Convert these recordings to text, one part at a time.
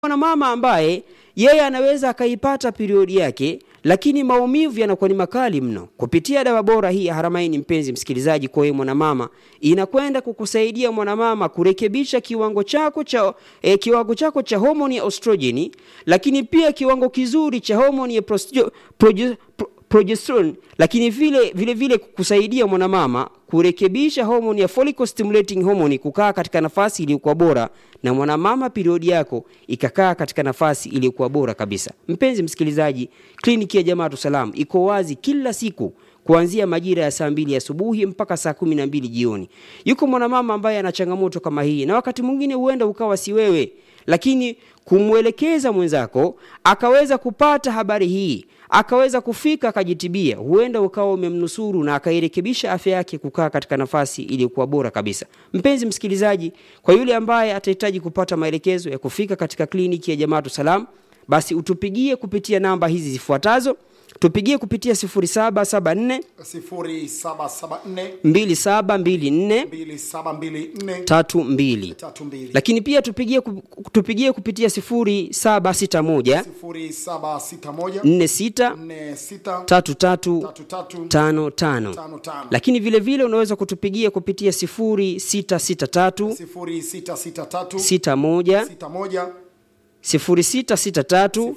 Mwanamama ambaye yeye anaweza akaipata periodi yake lakini maumivu yanakuwa ni makali mno, kupitia dawa bora hii ya Haramain, mpenzi msikilizaji, kwa wewe mwanamama, inakwenda kukusaidia mwanamama kurekebisha kiwango chako cha homoni ya estrogen, lakini pia kiwango kizuri cha homoni ya progesterone, lakini vile kukusaidia mwanamama kurekebisha homoni ya follicle stimulating hormone kukaa katika nafasi iliyokuwa bora, na mwanamama periodi yako ikakaa katika nafasi iliyokuwa bora kabisa. Mpenzi msikilizaji, kliniki ya Jamaatu Salam iko wazi kila siku kuanzia majira ya saa 2 asubuhi mpaka saa 12 jioni. Yuko mwanamama ambaye ana changamoto kama hii, na wakati mwingine huenda ukawa si wewe, lakini kumwelekeza mwenzako akaweza kupata habari hii, akaweza kufika akajitibia, huenda ukawa umemnusuru na akairekebisha afya yake kukaa katika nafasi iliyokuwa bora kabisa. Mpenzi msikilizaji, kwa yule ambaye atahitaji kupata maelekezo ya kufika katika kliniki ya Jamaatu Salam, basi utupigie kupitia namba hizi zifuatazo. Tupigie kupitia 0774 2724 32. Lakini pia tupigie kupitia 0761 46 Lakini vile unaweza kutupigia kupitia 0663 61 0663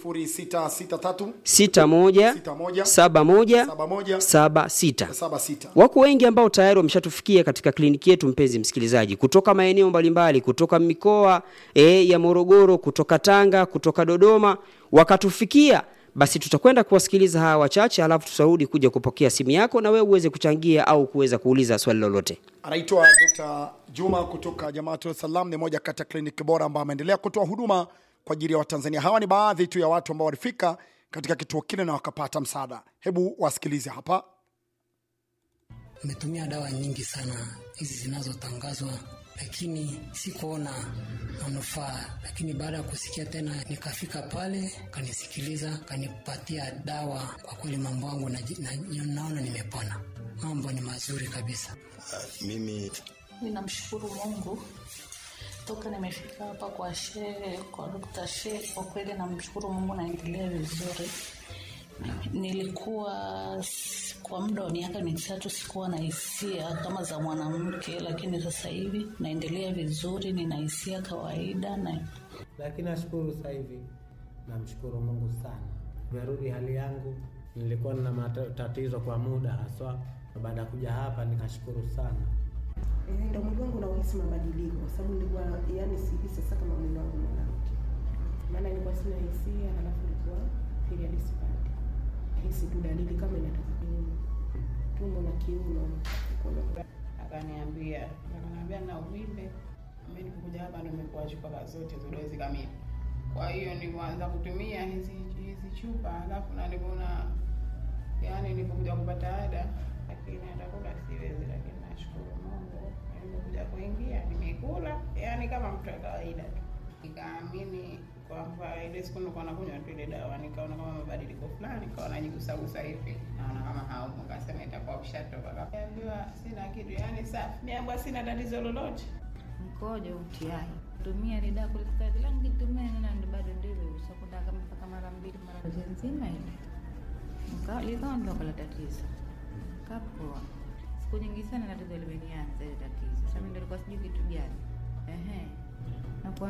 617176. Wako wengi ambao tayari wameshatufikia katika kliniki yetu, mpenzi msikilizaji, kutoka maeneo mbalimbali, kutoka mikoa ya Morogoro, kutoka Tanga, kutoka Dodoma, wakatufikia. Basi tutakwenda kuwasikiliza hawa wachache, alafu tutarudi kuja kupokea simu yako na wewe uweze kuchangia au kuweza kuuliza swali lolote. Anaitwa Dr. Juma kutoka Jamaatu Salam, ni moja kati ya kliniki bora ambayo ameendelea kutoa huduma kwa ajili ya Watanzania. Hawa ni baadhi tu ya watu ambao walifika katika kituo kile na wakapata msaada. Hebu wasikilize hapa. Nimetumia dawa nyingi sana hizi zinazotangazwa, lakini sikuona manufaa. Lakini baada ya kusikia tena nikafika pale, kanisikiliza, kanipatia dawa. Kwa kweli mambo yangu naona nimepona. Mambo ni mazuri kabisa. Mimi ninamshukuru Mungu toka nimefika hapa kwa shehe, kwa Dr. Shehe. Kwa kweli namshukuru Mungu, naendelea vizuri. Nilikuwa kwa muda wa miaka 3 sikuwa na hisia kama za mwanamke, lakini sasa hivi naendelea vizuri, nina hisia kawaida lakini nashukuru sasa hivi. Namshukuru Mungu sana. Nimerudi hali yangu. Nilikuwa na matatizo kwa muda haswa. Baada ya kuja hapa nikashukuru sana. Ndio mwili wangu unahisi mabadiliko, kwa sababu nilikuwa sihisi sasa kama mwili wangu mwanamke. Maana nilikuwa sina hisia, halafu nilikuwa period spad. Hisi tu dalili kama inataka tumbo na kiuno. Akaniambia na uvimbe. Mimi nilikuja hapa nimekuwa chupa zote zoezi kamili. Kwa hiyo nilianza kutumia hizi chupa, halafu na niliona nilipokuja kupata ada, lakini atakula siwezi, lakini nashukuru Mungu. Nilipokuja kuingia nimekula kama mtu wa kawaida tu. Nikaamini kwamba ile siku nilikuwa nakunywa ile dawa, nikaona kama mabadiliko fulani, nikaona najigusa hivi, naona kama haupo, nikasema itakuwa ushatoka. Niliambiwa sina kitu, safi. Niambiwa sina tatizo lolote. Mkojo utiai. Tumia ile dawa kulikuwa kila ngitumia na ndo bado ndivyo usakuta kama mara 2 mara nzima ile. Nikawa ndo kala tatizo. Kapoa. Siku nyingi sana tatizo limenianza ile tatizo. Sasa mimi nilikuwa sijui kitu gani. Nakuwa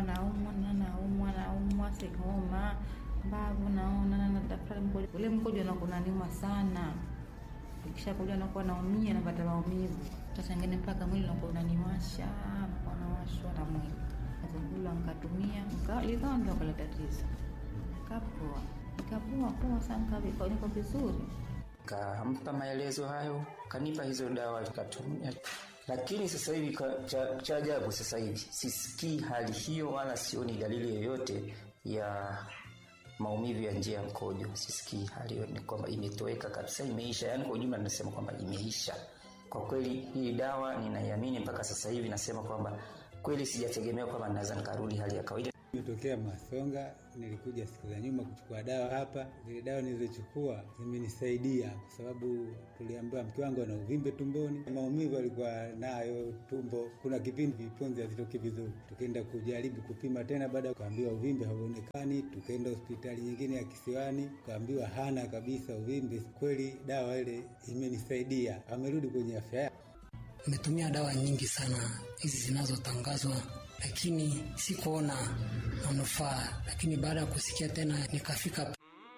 naumwa sikoma, mbavu naona na daftari mkojo. Ule mkojo unakuwa niuma sana. Kisha kuja nakuwa naumia, napata maumivu. Sasa ngine mpaka mwili unakuwa unaniwasha, unawashwa na mwili. Sasa nikatumia, likawa ndo kala tatizo. Kapoa. Nikapoa sana kabisa, niko vizuri. Kampa maelezo hayo, kanipa hizo dawa nikatumia. Lakini sasa hivi cha ajabu, sasa hivi sisikii hali hiyo wala sioni dalili yoyote ya maumivu ya njia ya mkojo. Sisikii hali hiyo, ni kwamba imetoweka kabisa, imeisha. Kwa ujumla nasema kwamba imeisha. Kwa kweli hii dawa ninaiamini mpaka sasa hivi, nasema kwamba kweli sijategemea kwamba naweza nikarudi hali ya kawaida. Nimetokea Masonga, nilikuja siku za nyuma kuchukua dawa hapa. Zile dawa nilizochukua zimenisaidia kwa sababu tuliambiwa mke wangu ana uvimbe tumboni. Maumivu alikuwa nayo tumbo. Kuna kipindi viponzi havitoki vizuri. Tukaenda kujaribu kupima tena, baada ya kuambiwa uvimbe hauonekani, tukaenda hospitali nyingine ya Kisiwani, kaambiwa hana kabisa uvimbe. Kweli dawa ile imenisaidia. Amerudi kwenye afya yake. Nimetumia dawa nyingi sana hizi zinazotangazwa, lakini sikuona manufaa, lakini baada ya kusikia tena nikafika.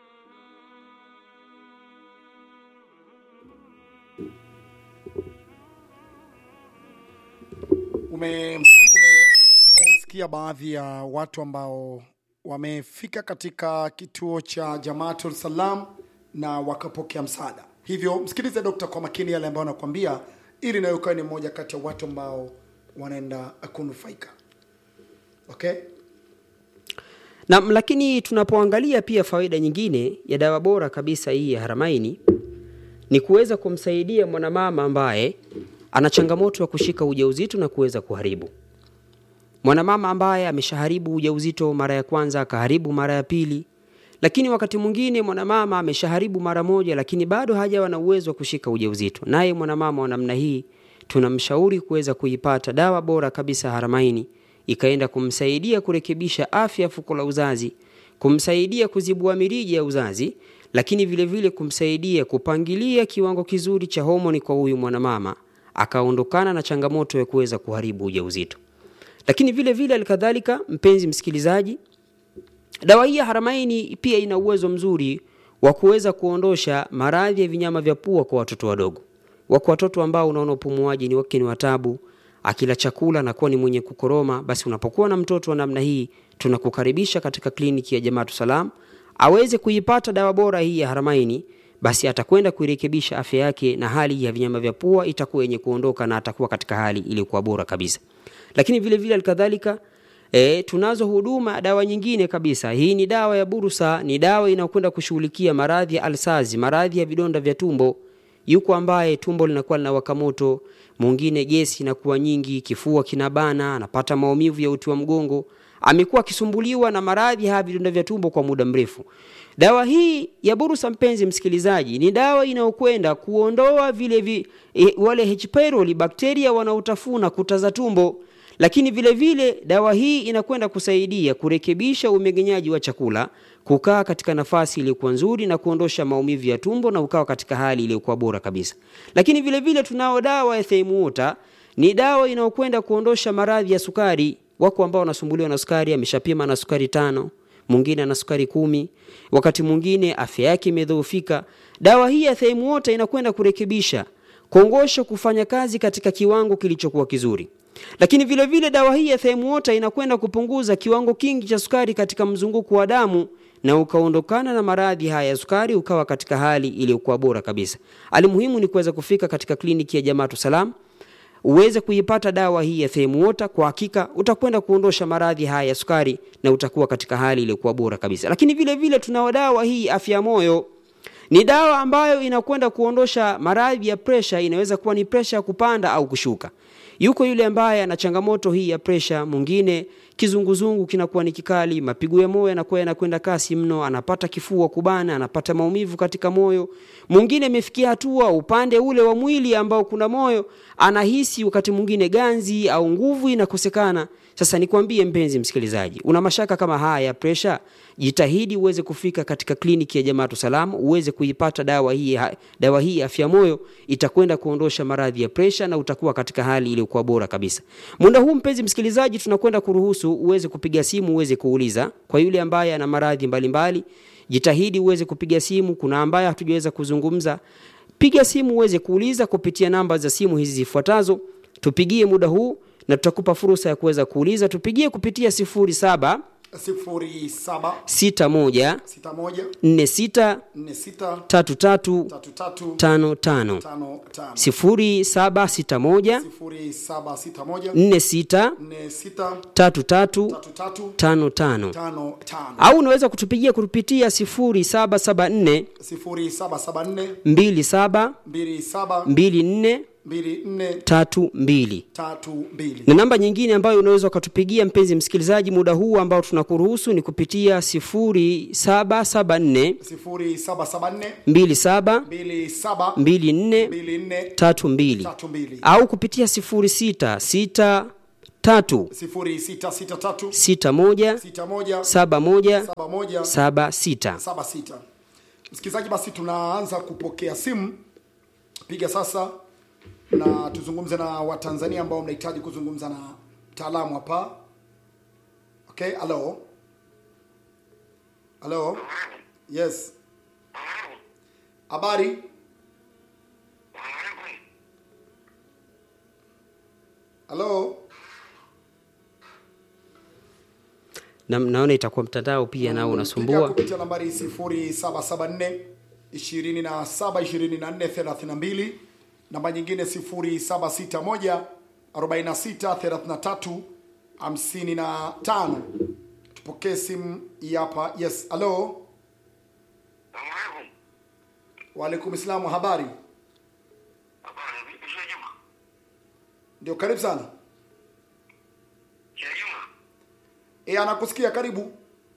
Umesikia baadhi ya watu ambao wamefika katika kituo cha Jamaatul Salam na wakapokea msaada. Hivyo msikilize daktari kwa makini yale ambayo anakuambia, ili nayo kwa ni mmoja kati ya watu ambao wanaenda kunufaika. Okay? Na lakini tunapoangalia pia faida nyingine ya dawa bora kabisa hii ya Haramaini ni kuweza kumsaidia mwanamama ambaye ana changamoto ya kushika ujauzito na kuweza kuharibu. Mwanamama ambaye ameshaharibu ujauzito mara ya kwanza, akaharibu mara ya pili, lakini wakati mwingine mwanamama ameshaharibu mara moja lakini bado hajawa na uwezo wa kushika ujauzito. Naye mwanamama wa namna hii tunamshauri kuweza kuipata dawa bora kabisa Haramaini, ikaenda kumsaidia kurekebisha afya ya fuko la uzazi, kumsaidia kuzibua mirija ya uzazi, lakini vile vile kumsaidia kupangilia kiwango kizuri cha homoni kwa huyu mwanamama, akaondokana na changamoto ya kuweza kuharibu ujauzito. Lakini vile vile alikadhalika, mpenzi msikilizaji, dawa hii ya Haramaini pia ina uwezo mzuri wa kuweza kuondosha maradhi ya vinyama vya pua kwa watoto wadogo. Wako watoto ambao unaona upumuaji ni wake ni watabu, akila chakula na kuwa ni mwenye kukoroma. Basi unapokuwa na mtoto wa namna hii, tunakukaribisha katika kliniki ya Jamaatul Salam aweze kuipata dawa bora hii ya Haramaini. Basi atakwenda kuirekebisha afya yake na hali ya vinyama vya pua itakuwa yenye kuondoka na atakuwa katika hali iliyokuwa bora kabisa. Lakini vile vile alikadhalika tunazo huduma dawa nyingine kabisa. Hii ni dawa ya Burusa, ni dawa inayokwenda kushughulikia maradhi ya alsazi, maradhi ya vidonda vya tumbo. Yuko ambaye tumbo linakuwa linawaka moto, mwingine gesi inakuwa nyingi, kifua kinabana, anapata maumivu ya uti wa mgongo, amekuwa akisumbuliwa na maradhi ya vidonda vya tumbo kwa muda mrefu. Dawa hii ya Burusa, mpenzi msikilizaji, ni dawa inayokwenda kuondoa wale H pylori, bakteria wanaotafuna kuta za tumbo. Lakini vile vile dawa hii inakwenda kusaidia kurekebisha umeng'enyaji wa chakula, kukaa katika nafasi iliyokuwa nzuri na kuondosha maumivu ya tumbo na ukawa katika hali iliyokuwa bora kabisa. Lakini vile vile tunao dawa ya Theimuota, ni dawa inayokwenda kuondosha maradhi ya sukari. Wako ambao wanasumbuliwa na sukari, ameshapima na sukari 5, mwingine ana sukari 10, wakati mwingine afya yake imedhoofika. Dawa hii ya Theimuota inakwenda kurekebisha kongosho kufanya kazi katika kiwango kilichokuwa kizuri. Lakini vile vile dawa hii ya Theimuota inakwenda kupunguza kiwango kingi cha sukari katika mzunguko wa damu na ukaondokana na maradhi haya ya sukari, ukawa katika hali iliyokuwa bora kabisa. Alimuhimu ni kuweza kufika katika kliniki ya Jamaatul Salam uweze kuipata dawa hii ya Theimuota. Kwa hakika utakwenda kuondosha maradhi haya ya sukari na utakuwa katika hali iliyokuwa bora kabisa. Lakini vile vile tunao dawa hii afya moyo, ni dawa ambayo inakwenda kuondosha maradhi ya pressure. Inaweza kuwa ni pressure kupanda au kushuka. Yuko yule ambaye ana changamoto hii ya pressure, mwingine kizunguzungu kinakuwa ni kikali, mapigo ya moyo yanakwenda kasi mno, anapata kifua kubana, anapata maumivu katika moyo. Mwingine amefikia hatua upande ule wa mwili ambao kuna moyo anahisi wakati mwingine ganzi au nguvu inakosekana. Sasa nikwambie mpenzi msikilizaji, una mashaka kama haya ya pressure, jitahidi uweze kufika katika kliniki ya Jamaatul Salam uweze kuipata dawa hii afya moyo, itakwenda kuondosha maradhi ya pressure na utakuwa katika hali iliyokuwa bora kabisa. Muda huu mpenzi msikilizaji, tunakwenda kuruhusu uweze kupiga simu uweze kuuliza kwa yule ambaye ana maradhi mbalimbali. Jitahidi uweze kupiga simu. Kuna ambaye hatujaweza kuzungumza, piga simu uweze kuuliza kupitia namba za simu hizi zifuatazo. Tupigie muda huu na tutakupa fursa ya kuweza kuuliza. Tupigie kupitia 07 61 46 33 55 0761 46 33 55. Au unaweza kutupigia kupitia 0774 27 24 32. Na namba nyingine ambayo unaweza kutupigia mpenzi msikilizaji muda huu ambao tunakuruhusu ni kupitia 0774 27 24 32 au kupitia 0663 61 Msikilizaji, basi tunaanza kupokea simu. Piga sasa na tuzungumze na Watanzania ambao mnahitaji kuzungumza na mtaalamu hapa. Okay, hello. Hello. Yes. Habari? Hello. Naona itakuwa mtandao pia nao unasumbua. Kupitia nambari 0774 27 24 32, namba nyingine 0761 46 33 55. Tupokee simu hapa. Yes, hello. Wa alaikum salaam, habari? Ndio, karibu sana. Anakusikia, karibu.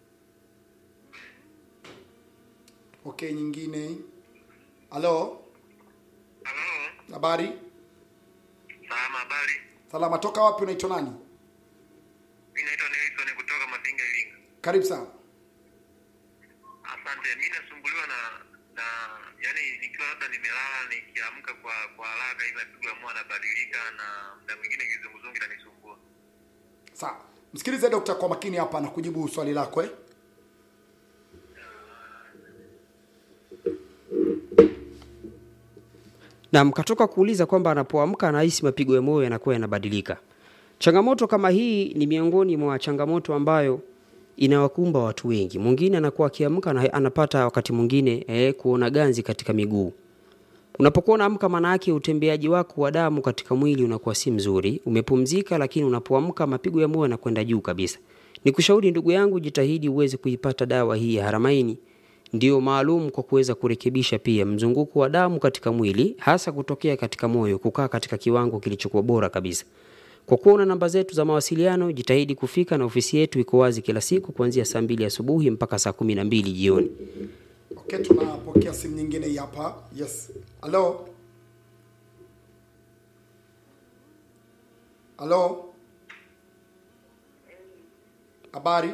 Okay, nyingine. Hello. Habari? Salama, habari. Salama, toka wapi, unaitwa nani? Mimi naitwa Nelson kutoka Masinga, Iringa. Karibu sana. Asante. Mimi nasumbuliwa na yani nikiwa labda nimelala nikiamka kwa haraka hivi napigwa moyo nabadilika na muda mwingine kizunguzungu kinanisumbua. Sawa. Msikilize daktari kwa makini hapa na kujibu swali lako Na mkatoka kuuliza kwamba anapoamka anahisi mapigo ya moyo yanakuwa yanabadilika. Changamoto kama hii ni miongoni mwa changamoto ambayo inawakumba watu wengi. Mwingine anakuwa akiamka na anapata wakati mwingine kuona ganzi katika miguu. Unapokuwa unaamka, maana yake utembeaji wako wa damu katika mwili unakuwa si mzuri. Umepumzika, lakini unapoamka mapigo ya moyo yanakwenda juu kabisa. Nikushauri ndugu yangu, jitahidi uweze kuipata dawa hii ya Haramaini. Ndio maalum kwa kuweza kurekebisha pia mzunguko wa damu katika mwili, hasa kutokea katika moyo kukaa katika kiwango kilichokuwa bora kabisa. Kwa kuona namba zetu za mawasiliano, jitahidi kufika, na ofisi yetu iko wazi kila siku kuanzia saa 2 asubuhi mpaka saa 12 jioni. Okay, tunapokea simu nyingine hapa. Yes. Hello. Hello. Habari?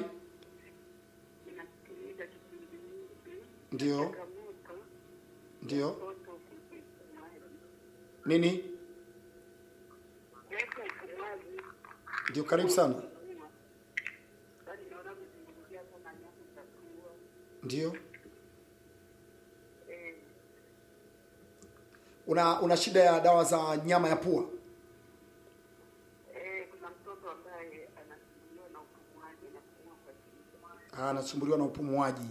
Ndio. Ndio. Nini? Ndio, karibu sana. Ndio. Una shida ya dawa za nyama ya pua? Kuna mtoto ambaye anasumbuliwa na upumuaji na kupumua kwa shida. Anasumbuliwa na upumuaji.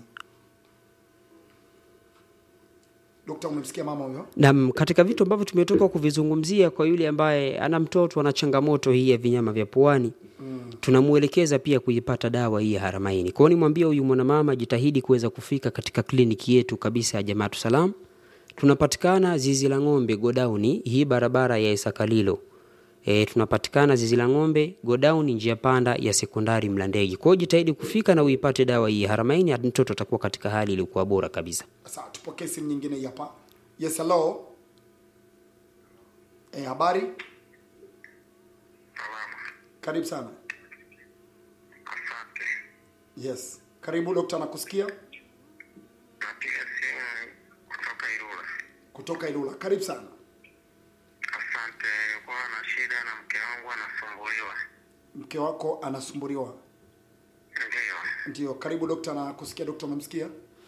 Daktari, umemsikia mama huyo? Na katika vitu ambavyo tumetoka kuvizungumzia kwa yule ambaye ana mtoto ana changamoto hii ya vinyama vya puani, tunamuelekeza pia kuipata dawa hii ya Haramaini. Kwa hiyo nimwambie huyu mwanamama jitahidi kuweza kufika katika kliniki yetu kabisa ya Jamaatu Salam. Tunapatikana Zizi la Ng'ombe Godown, hii barabara ya Isakalilo. Tunapatikana Zizi la Ng'ombe Godown, njia panda ya sekondari Mlandege. Kwa hiyo jitahidi kufika na uipate dawa hii ya Haramaini, mtoto atakuwa katika hali iliyokuwa bora kabisa. Sasa tupokee simu nyingine hapa. Yes, hello. Habari? Salama. Karibu sana. Asante. Yes. Karibu daktari, nakusikia. Napiga simu kutoka Ilula. Kutoka Ilula. Karibu sana. Asante. Nilikuwa na shida na mke wangu anasumbuliwa. Mke wako anasumbuliwa? Ndio. Ndio, karibu daktari, nakusikia. Daktari, umemsikia?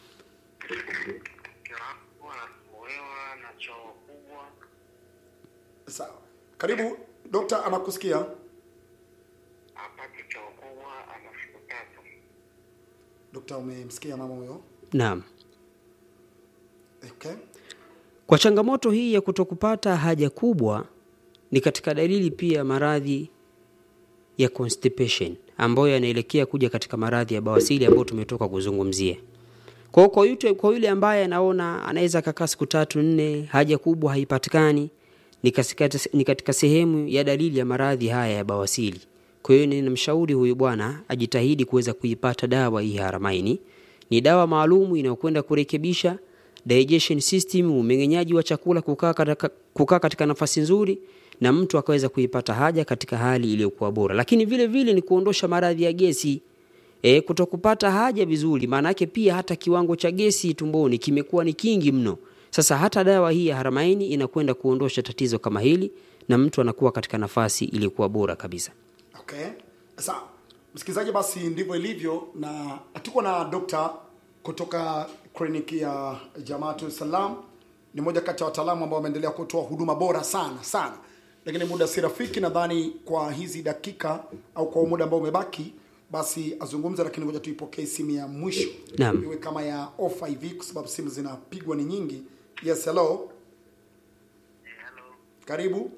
Mke wangu anasumbuliwa na choo kubwa. Sawa. Karibu daktari, anakusikia. Hapati choo kubwa, ana siku 3. Daktari, umemsikia mama huyo? Naam. Okay. Kwa changamoto hii ya kutokupata haja kubwa ni katika dalili pia maradhi ya constipation ambayo yanaelekea kuja katika maradhi ya bawasiri ambayo tumetoka kuzungumzia. Kwa yule ambaye anaona anaweza kukaa siku 3-4 haja kubwa haipatikani, ni katika sehemu ya dalili ya maradhi haya ya bawasili. Kwa hiyo ninamshauri huyu bwana ajitahidi kuweza kuipata dawa hii Haramaini. Ni dawa maalumu inayokwenda kurekebisha digestion system, umeng'enyaji wa chakula kukaa katika nafasi nzuri, na mtu akaweza kuipata haja katika hali iliyokuwa bora. Lakini vile vile ni kuondosha maradhi ya gesi. Kutokupata haja vizuri, maana yake pia hata kiwango cha gesi tumboni kimekuwa ni kingi mno. Sasa hata dawa hii ya Haramaini inakwenda kuondosha tatizo kama hili, na mtu anakuwa katika nafasi iliyokuwa bora kabisa. Okay. Sasa msikilizaji, basi ndivyo ilivyo, na tuko na dokta kutoka kliniki ya Jamaatul Salam. Ni moja kati ya wataalamu ambao wameendelea kutoa huduma bora sana. Lakini muda si rafiki, nadhani kwa hizi dakika au kwa muda ambao umebaki basi azungumza, lakini ngoja tuipokee simu ya mwisho. Naam. Iwe kama ya offer hivi kwa sababu simu zinapigwa ni nyingi. Yes, hello. Hello. Karibu.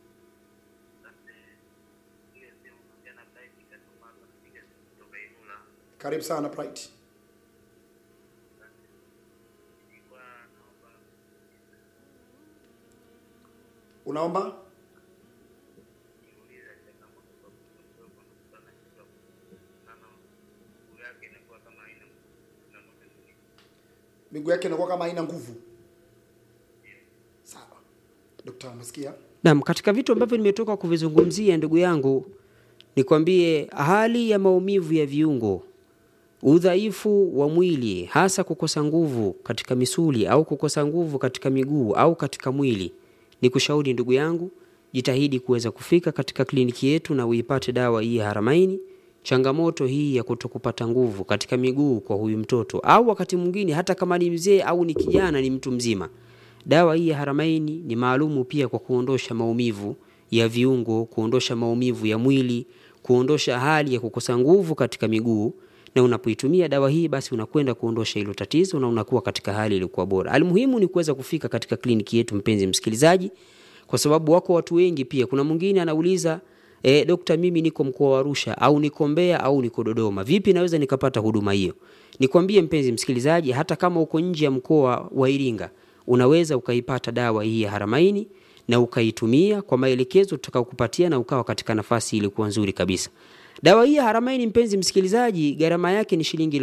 Karibu sana Bright. Unaomba? Miguu yake inakuwa kama haina nguvu. Sawa. Daktari, umesikia? Naam, katika vitu ambavyo nimetoka kuvizungumzia ndugu yangu, nikwambie hali ya maumivu ya viungo, udhaifu wa mwili, hasa kukosa nguvu katika misuli au kukosa nguvu katika miguu au katika mwili, nikushauri ndugu yangu, jitahidi kuweza kufika katika kliniki yetu na uipate dawa hii ya Haramaini. Changamoto hii ya kutokupata nguvu katika miguu kwa huyu mtoto, au wakati mwingine hata kama ni mzee au ni kijana, ni mtu mzima, dawa hii ya Haramaini ni maalumu pia kwa kuondosha maumivu ya viungo, kuondosha maumivu ya mwili, kuondosha hali ya kukosa nguvu katika miguu. Na unapoitumia dawa hii basi unakwenda kuondosha hilo tatizo na unakuwa katika hali iliyokuwa bora. Almuhimu ni kuweza kufika katika kliniki yetu, mpenzi msikilizaji, kwa sababu wako watu wengi pia. Kuna mwingine anauliza, dokta, mimi niko mkoa wa Arusha au niko Mbeya au niko Dodoma, vipi naweza nikapata huduma hiyo? Nikwambie mpenzi msikilizaji, hata kama uko nje ya mkoa wa Iringa, unaweza ukaipata dawa hii ya Haramaini na ukaitumia kwa maelekezo tutakayokupatia na ukawa katika nafasi ilikuwa nzuri kabisa. Dawa hii ya Haramaini mpenzi msikilizaji, gharama yake ni shilingi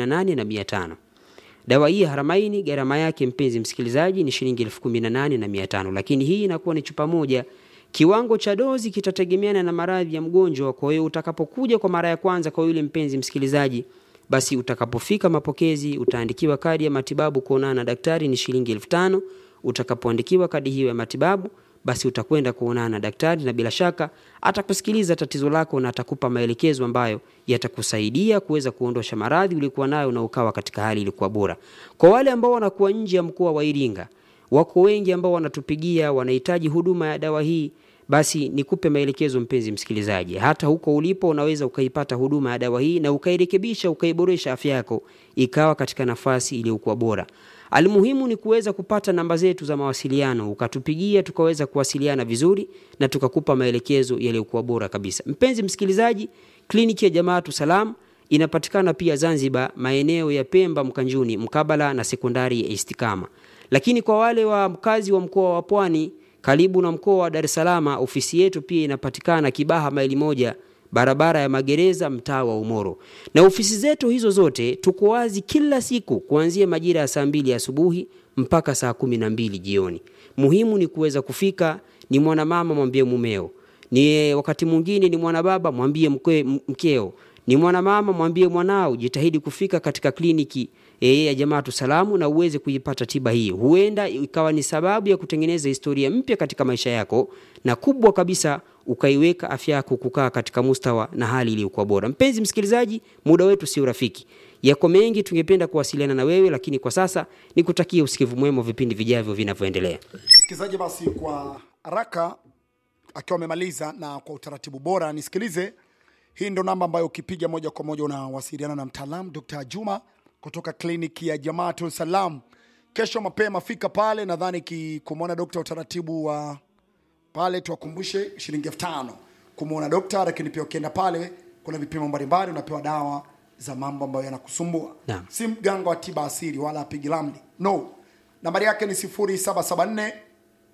18,500. Dawa hii ya Haramaini gharama yake mpenzi msikilizaji ni shilingi 18,500, lakini hii inakuwa ni chupa moja. Kiwango cha dozi kitategemeana na maradhi ya mgonjwa. Kwa hiyo utakapokuja kwa mara ya kwanza kwa yule mpenzi msikilizaji, basi utakapofika mapokezi utaandikiwa kadi ya matibabu kuonana na daktari, ni shilingi 5,000. Utakapoandikiwa kadi hiyo ya matibabu, basi utakwenda kuonana na daktari, na bila shaka atakusikiliza tatizo lako na atakupa maelekezo ambayo yatakusaidia kuweza kuondosha maradhi ulikuwa nayo na ukawa katika hali ilikuwa bora. Kwa wale ambao wanakuwa nje ya mkoa wa Iringa, wako wengi ambao wanatupigia wanahitaji huduma ya dawa hii, basi nikupe maelekezo mpenzi msikilizaji. Hata huko ulipo unaweza ukaipata huduma ya dawa hii na ukairekebisha, ukaiboresha afya yako ikawa katika nafasi iliyokuwa bora. Almuhimu ni kuweza kupata namba zetu za mawasiliano, ukatupigia tukaweza kuwasiliana vizuri na tukakupa maelekezo yaliyokuwa bora kabisa. Mpenzi msikilizaji, kliniki ya Jamaatul Salam inapatikana pia Zanzibar, maeneo ya Pemba Mkanjuni, mkabala na sekondari ya Istikama. Lakini kwa wale wa mkazi wa mkoa wa Pwani, karibu na mkoa wa Dar es Salaam, ofisi yetu pia inapatikana Kibaha maili 1, barabara ya Magereza, mtaa wa Umoro. Na ofisi zetu hizo zote tuko wazi kila siku kuanzia majira ya saa 2 asubuhi mpaka saa 12 jioni. Muhimu ni kuweza kufika. Ni mwana mama mwambie mumeo, ni wakati mwingine ni mwana baba mwambie mkeo, ni mwana mama mwambie mwanao, jitahidi kufika katika kliniki ya Jamaatul Salam na uweze kuipata tiba hii. Huenda ikawa ni sababu ya kutengeneza historia mpya katika maisha yako, na kubwa kabisa ukaiweka afya yako kukaa katika mustawa na hali iliyokuwa bora. Mpenzi msikilizaji, muda wetu si urafiki. Yako mengi tungependa kuwasiliana na wewe, lakini kwa sasa nikutakie usikivu mwema vipindi vijavyo vinavyoendelea. Msikilizaji, basi kwa haraka akiwa amemaliza na kwa utaratibu bora, nisikilize. Hii ndo namba ambayo ukipiga moja kwa moja unawasiliana na mtaalamu Dr. Juma kutoka kliniki ya Jamaatul Salam. Kesho mapema fika pale, nadhani kumwona daktari utaratibu wa pale tuwakumbushe shilingi 5,000 kumwona daktari, lakini pia ukienda pale kuna vipimo mbalimbali, unapewa dawa za mambo ambayo yanakusumbua. Si mganga wa tiba asili wala apigi ramli. No. Nambari yake ni 0774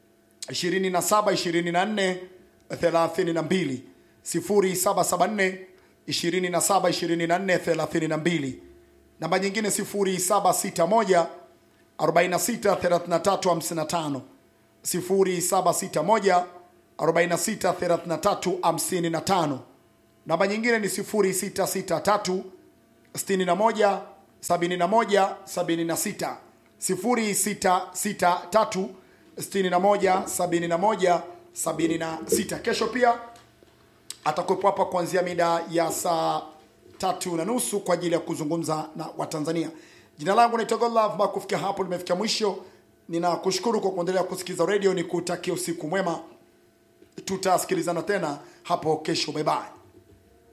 2724 32 0774 2724 32. Namba nyingine 0761 46 33 55 0761 46 33 55. Namba nyingine ni 0663 61 71 76 0663 61 71 76. Kesho pia atakuwepo hapa kuanzia mida ya saa 3:30 kwa ajili ya kuzungumza na Watanzania. Jina langu ni Togo Love. Mpaka kufikia hapo nimefikia mwisho. Ninakushukuru kwa kuendelea kusikiza radio, ni kutakia usiku mwema. Tutasikilizana tena hapo kesho. Bye bye.